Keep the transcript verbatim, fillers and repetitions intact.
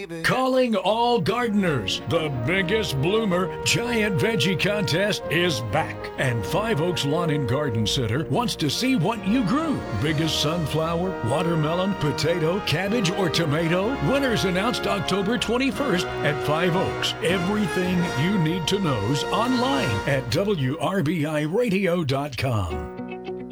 baby. Calling all gardeners. The biggest bloomer giant veggie contest is back. And Five Oaks Lawn and Garden Center wants to see what you grew. Biggest sunflower, watermelon, potato, cabbage, or tomato? Winners announced October twenty-first at Five Oaks. Everything you need to know's online at W R B I radio dot com.